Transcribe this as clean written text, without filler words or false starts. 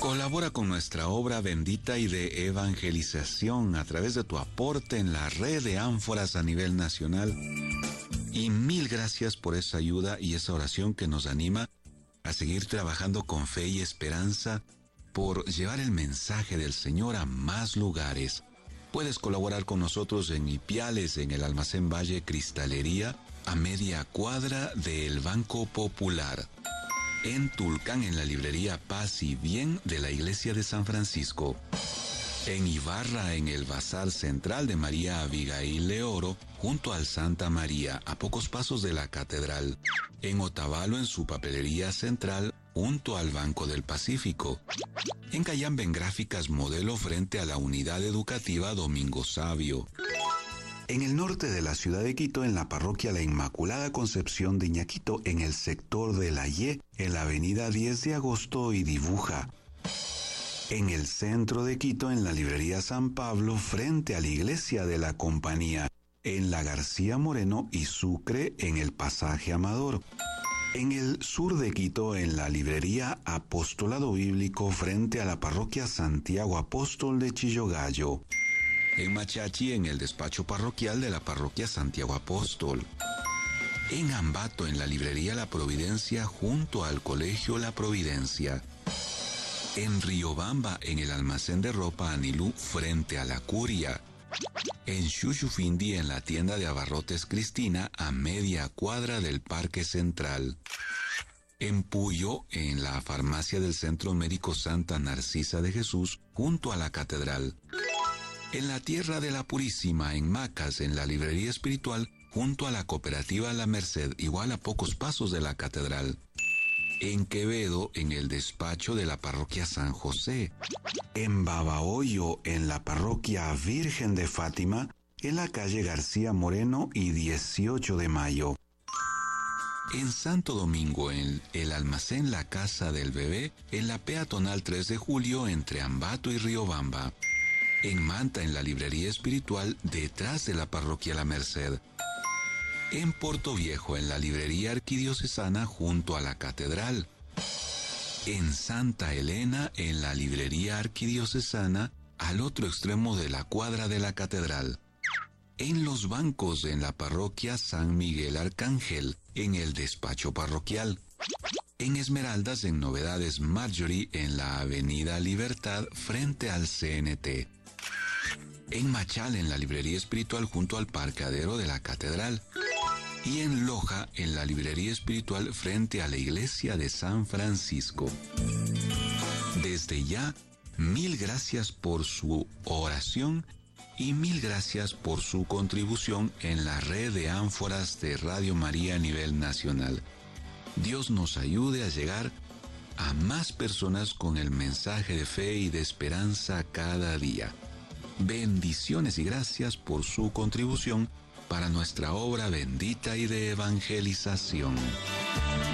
Colabora con nuestra obra bendita y de evangelización a través de tu aporte en la red de ánforas a nivel nacional. Y mil gracias por esa ayuda y esa oración que nos anima a seguir trabajando con fe y esperanza por llevar el mensaje del Señor a más lugares. Puedes colaborar con nosotros en Ipiales, en el Almacén Valle Cristalería, a media cuadra del Banco Popular. En Tulcán, en la librería Paz y Bien de la Iglesia de San Francisco. En Ibarra, en el Bazar Central de María Abigail Leoro, junto al Santa María, a pocos pasos de la Catedral. En Otavalo, en su papelería central, junto al Banco del Pacífico. En Cayambe, en Gráficas Modelo, frente a la Unidad Educativa Domingo Sabio. En el norte de la ciudad de Quito, en la parroquia La Inmaculada Concepción de Iñaquito, en el sector de La Ye, en la avenida 10 de Agosto y Dibuja. En el centro de Quito, en la librería San Pablo, frente a la iglesia de la Compañía. En la García Moreno y Sucre, en el pasaje Amador. En el sur de Quito, en la librería Apostolado Bíblico, frente a la parroquia Santiago Apóstol de Chillogallo. En Machachi, en el despacho parroquial de la parroquia Santiago Apóstol. En Ambato, en la librería La Providencia, junto al colegio La Providencia. En Riobamba, en el almacén de ropa Anilú, frente a la Curia. En Xuxufindi, en la tienda de abarrotes Cristina, a media cuadra del Parque Central. En Puyo, en la farmacia del Centro Médico Santa Narcisa de Jesús, junto a la Catedral. En la Tierra de la Purísima, en Macas, en la librería espiritual, junto a la cooperativa La Merced, igual a pocos pasos de la Catedral. En Quevedo, en el despacho de la parroquia San José. En Babahoyo, en la parroquia Virgen de Fátima, en la calle García Moreno y 18 de Mayo. En Santo Domingo, en el almacén La Casa del Bebé, en la peatonal 3 de Julio, entre Ambato y Riobamba. En Manta, en la librería espiritual, detrás de la parroquia La Merced. En Puerto Viejo, en la librería arquidiocesana, junto a la catedral. En Santa Elena, en la librería arquidiocesana, al otro extremo de la cuadra de la catedral. En Los Bancos, en la parroquia San Miguel Arcángel, en el despacho parroquial. En Esmeraldas, en Novedades Marjorie, en la avenida Libertad, frente al CNT. En Machal, en la librería espiritual, junto al parqueadero de la catedral. Y en Loja, en la librería espiritual, frente a la iglesia de San Francisco. Desde ya, mil gracias por su oración y mil gracias por su contribución en la red de ánforas de Radio María a nivel nacional. Dios nos ayude a llegar a más personas con el mensaje de fe y de esperanza cada día. Bendiciones y gracias por su contribución para nuestra obra bendita y de evangelización.